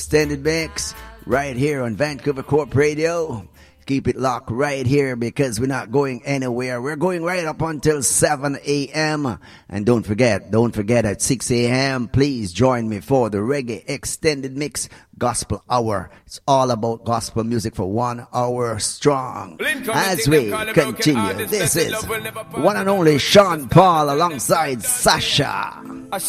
Extended Mix right here on Vancouver Corp Radio. Keep it locked right here because we're not going anywhere. We're going right up until 7 a.m. And don't forget at 6 a.m., please join me for the Reggae Extended Mix Gospel Hour. It's all about gospel music for 1 hour strong. As we continue, this is one and only Sean Paul alongside Sasha.